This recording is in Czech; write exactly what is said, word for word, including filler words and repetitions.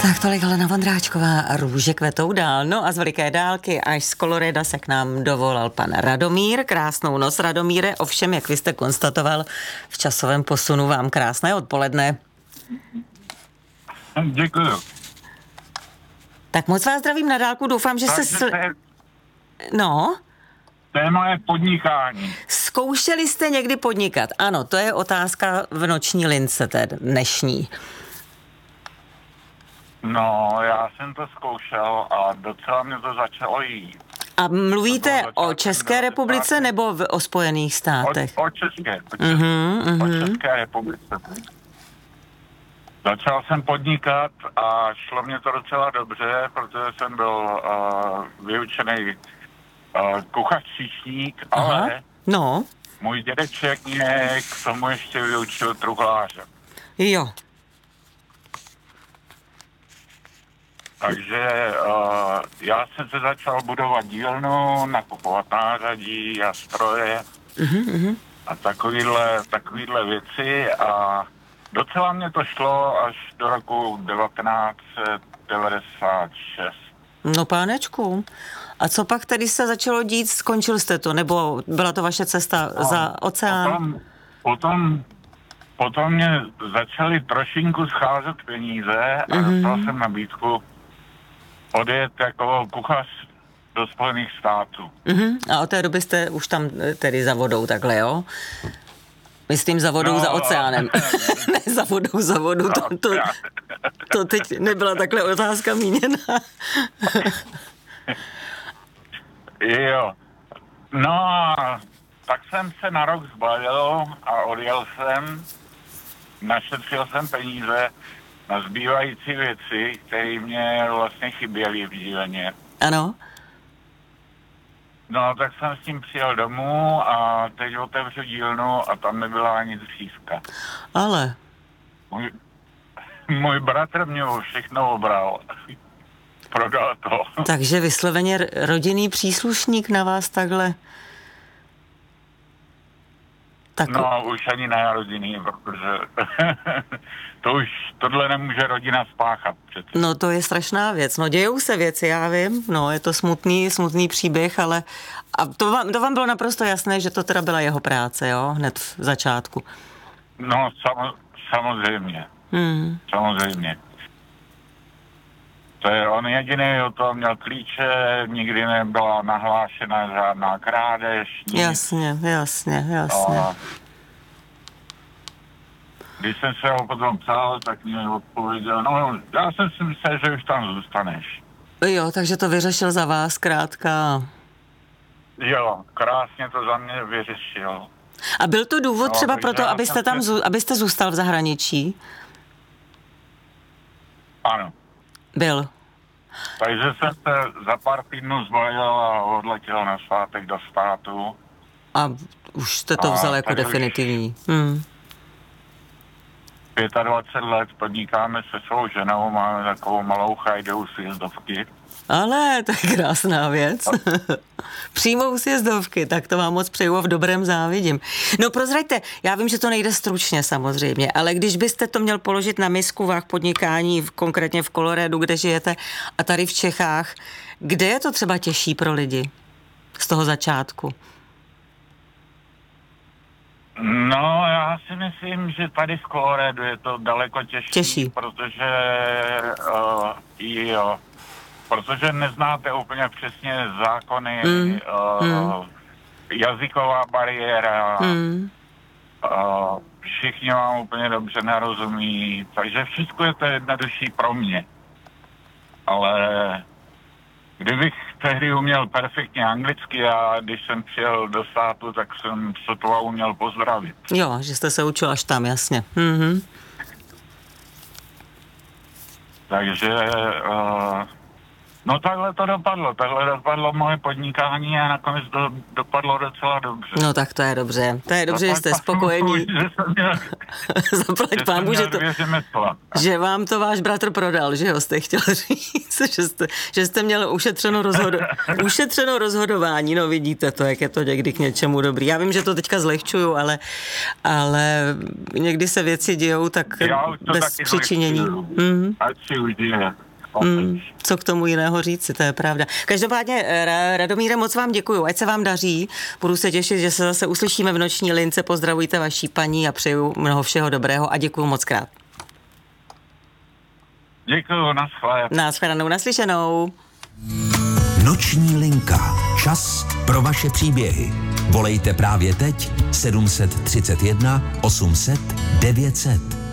Tak tolik Helena Vondráčková, Růže kvetou dál. No a z veliké dálky až z Coloreda se k nám dovolal pan Radomír. Krásnou noc, Radomíre. Ovšem, jak vy jste konstatoval, v časovém posunu vám krásné odpoledne. Děkuju. Tak moc vás zdravím na dálku, doufám, že se... Sl... Je, no? téma je podnikání. Zkoušeli jste někdy podnikat? Ano, to je otázka v noční lince té dnešní. No, já jsem to zkoušel a docela mě to začalo jít. A mluvíte o České republice nebo v, o Spojených státech? O, o České, o, České, uh-huh, uh-huh. o České republice. Začal jsem podnikat a šlo mě to docela dobře, protože jsem byl uh, vyučený uh, kuchař číšník, ale no. můj dědeček mě k tomu ještě vyučil truhláře. Jo. Takže uh, já jsem se začal budovat dílnu, nakupovat nářadí a stroje uh-huh. a takovýhle, takovýhle věci a docela mě to šlo až do roku devatenáct set devadesát šest. No pánečku, a co pak tedy se začalo dít? Skončil jste to, nebo byla to vaše cesta no, za oceán? Potom, potom, potom mě začaly trošinku scházet peníze a uh-huh. dostal jsem nabídku odjet jako kuchař do Spojených států. Uh-huh. A od té doby jste už tam tedy za vodou takhle, jo? Myslím za vodou, no, za oceánem. Ne za vodou, za vodu. To, to, to teď nebyla takhle otázka míněna. Jo. No a tak jsem se na rok zbalil a odjel jsem. Našetřil jsem peníze na zbývající věci, které mě vlastně chyběly v díleně. Ano. No, tak jsem s tím přijel domů a teď otevřu dílnu a tam nebyla ani dřířka. Ale? Můj, můj bratr mě všechno obral. Prodal to. Takže vysloveně rodinný příslušník na vás takhle? Tak... No, už ani ne rodinný, protože to už, tohle nemůže rodina spáchat přece. No, to je strašná věc. No, dějou se věci, já vím. No, je to smutný, smutný příběh, ale a to vám, to vám bylo naprosto jasné, že to teda byla jeho práce, jo? Hned v začátku. No, sam, samozřejmě. Hmm. Samozřejmě. To je on jediný, o tom měl klíče, nikdy nebyla nahlášena žádná krádež. Nic. Jasně, jasně, jasně. A když jsem se ho potom ptal, tak mi odpověděl, no já jsem si myslel, že už tam zůstaneš. Jo, takže to vyřešil za vás zkrátka. Jo, krásně to za mě vyřešil. A byl to důvod no, třeba proto, abyste tam, se... abyste zůstal v zahraničí? Ano. Byl. Takže jsem se za pár týdnů zbalil a odletěl na svátek do státu. A už jste to vzal a jako definitivní. Hmm. dvacet pět let podnikáme se svou ženou, máme takovou malou chajdu sjezdovky. Ale to je krásná věc. Přímou sjezdovky, tak to vám moc přeju a v dobrém závidím. No prozraďte, já vím, že to nejde stručně samozřejmě, ale když byste to měl položit na misku váh podnikání, konkrétně v Coloredu, kde žijete, a tady v Čechách, kde je to třeba těžší pro lidi z toho začátku? No, já si myslím, že tady v Coloredu je to daleko těžší, těžší. protože uh, jo, protože neznáte úplně přesně zákony, mm. Uh, mm. jazyková bariéra, mm. uh, všichni vám úplně dobře nerozumí, takže všechno je to jednodušší pro mě. Ale kdybych tehdy uměl perfektně anglicky a když jsem přijel do státu, tak jsem sotva uměl pozdravit. Jo, že jste se učil až tam, jasně. Mhm. Takže uh, No takhle to dopadlo, takhle dopadlo moje podnikání a nakonec to dopadlo docela dobře. No tak to je dobře, to je dobře, že jste spokojení. Zaplať pámu, že, to, že vám to váš bratr prodal, že jo, jste chtěl říct, že jste, že jste měl ušetřeno, rozhodo, ušetřeno rozhodování, no vidíte to, jak je to někdy k něčemu dobrý. Já vím, že to teďka zlehčuju, ale, ale někdy se věci dějou tak bez přičinění. Mm-hmm. Ať si už děje. Mm, co k tomu jiného říci, to je pravda. Každopádně, Radomíre, moc vám děkuju, ať se vám daří. Budu se těšit, že se zase uslyšíme v noční lince. Pozdravujte vaší paní a přeju mnoho všeho dobrého a děkuju moc krát. Děkuju, naschle. Naschledanou, naslyšenou. Noční linka. Čas pro vaše příběhy. Volejte právě teď sedm set třicet jedna osm set devět set.